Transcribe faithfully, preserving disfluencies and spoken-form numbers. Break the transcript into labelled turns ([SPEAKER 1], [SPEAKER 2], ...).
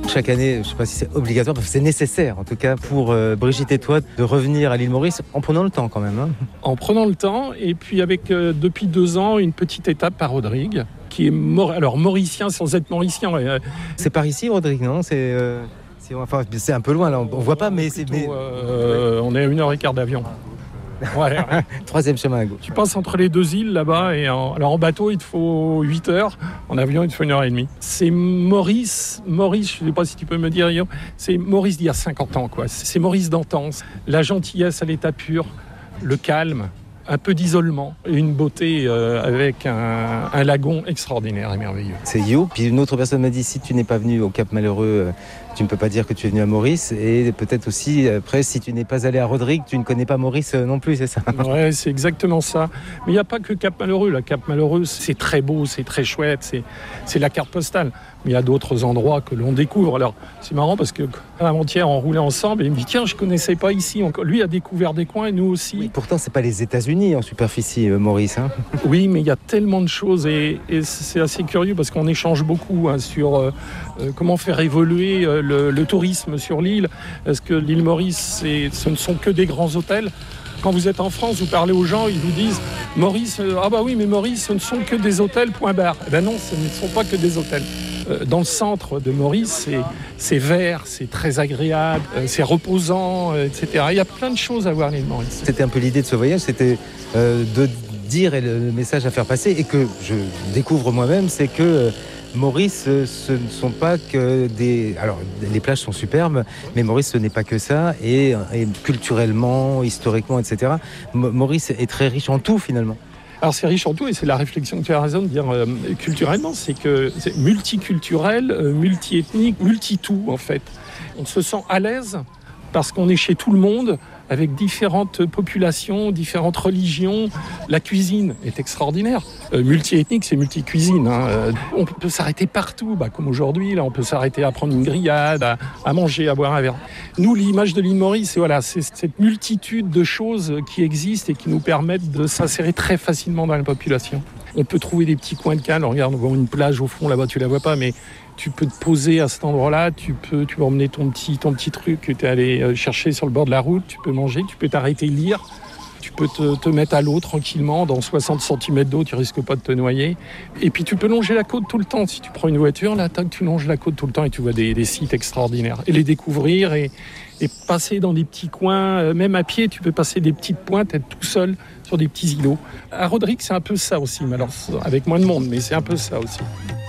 [SPEAKER 1] Chaque année, je ne sais pas si c'est obligatoire, parce que c'est nécessaire en tout cas pour euh, Brigitte et toi de revenir à l'île Maurice en prenant le temps quand même. Hein.
[SPEAKER 2] En prenant le temps et puis avec euh, depuis deux ans une petite étape par Rodrigue qui est Maur- alors mauricien sans être mauricien. Euh,
[SPEAKER 1] C'est par ici Rodrigue, non c'est, euh, c'est, enfin, c'est un peu loin là, on ne voit pas mais c'est...
[SPEAKER 2] plutôt,
[SPEAKER 1] Mais...
[SPEAKER 2] euh, on est à une heure et quart d'avion. Ouais, ouais.
[SPEAKER 1] Troisième chemin à gauche.
[SPEAKER 2] Tu passes entre les deux îles là-bas et en, alors en bateau il te faut huit heures, en avion il te faut une heure et demie. C'est Maurice, Maurice, je ne sais pas si tu peux me dire, Guillaume, c'est Maurice d'il y a cinquante ans quoi. C'est Maurice d'antan, la gentillesse à l'état pur, le calme, un peu d'isolement et une beauté euh, avec un, un lagon extraordinaire et merveilleux.
[SPEAKER 1] C'est You. Puis une autre personne m'a dit si tu n'es pas venu au Cap Malheureux, euh, tu ne peux pas dire que tu es venu à Maurice. Et peut-être aussi, après, si tu n'es pas allé à Rodrigue, tu ne connais pas Maurice euh, non plus, c'est ça?
[SPEAKER 2] Ouais, c'est exactement ça. Mais il n'y a pas que Cap Malheureux. La Cap Malheureux, c'est très beau, c'est très chouette, c'est, c'est la carte postale. Mais il y a d'autres endroits que l'on découvre. Alors, c'est marrant parce que avant-hier, on roulait ensemble et il me dit tiens, je ne connaissais pas ici. Lui a découvert des coins et nous aussi.
[SPEAKER 1] Oui, pourtant, ce n'est pas les États-Unis en superficie, euh, Maurice. Hein.
[SPEAKER 2] Oui, mais il y a tellement de choses et, et c'est assez curieux parce qu'on échange beaucoup hein, sur euh, euh, comment faire évoluer euh, le, le tourisme sur l'île. Est-ce que l'île Maurice, c'est, ce ne sont que des grands hôtels? Quand vous êtes en France, vous parlez aux gens, ils vous disent Maurice, euh, ah bah oui, mais Maurice, ce ne sont que des hôtels, point barre. Eh ben non, ce ne sont pas que des hôtels. Euh, dans le centre de Maurice, c'est, c'est vert, c'est très agréable, euh, c'est reposant, euh, et cetera. Il y a plein de choses à voir à l'île Maurice.
[SPEAKER 1] C'était un peu l'idée de ce voyage, c'était euh, de dire et le message à faire passer et que je découvre moi-même, c'est que euh, Maurice, ce ne sont pas que des... Alors, les plages sont superbes, mais Maurice, ce n'est pas que ça. Et, et culturellement, historiquement, et cetera, M- Maurice est très riche en tout, finalement.
[SPEAKER 2] Alors, c'est riche en tout, et c'est la réflexion que tu as raison de dire euh, culturellement, c'est que c'est multiculturel, euh, multiethnique, multi-tout, en fait. On se sent à l'aise parce qu'on est chez tout le monde, avec différentes populations, différentes religions. La cuisine est extraordinaire. Euh, multi-ethnique, c'est multi-cuisine. Hein. Euh, on peut s'arrêter partout, bah, comme aujourd'hui. Là, on peut s'arrêter à prendre une grillade, à, à manger, à boire un verre. Nous, l'image de l'île Maurice, c'est, voilà, c'est cette multitude de choses qui existent et qui nous permettent de s'insérer très facilement dans la population. On peut trouver des petits coins de calme. Regarde, on voit une plage au fond, là-bas, tu la vois pas, mais tu peux te poser à cet endroit-là, tu peux, tu peux emmener ton petit, ton petit truc que tu es allé chercher sur le bord de la route, tu peux manger, tu peux t'arrêter lire, tu peux te, te mettre à l'eau tranquillement, dans soixante centimètres d'eau, tu risques pas de te noyer. Et puis tu peux longer la côte tout le temps. Si tu prends une voiture, là, tac, tu longes la côte tout le temps et tu vois des, des sites extraordinaires. Et les découvrir et, et passer dans des petits coins, même à pied, tu peux passer des petites pointes, être tout seul sur des petits îlots. À Rodrigue, c'est un peu ça aussi, mais alors avec moins de monde, mais c'est un peu ça aussi.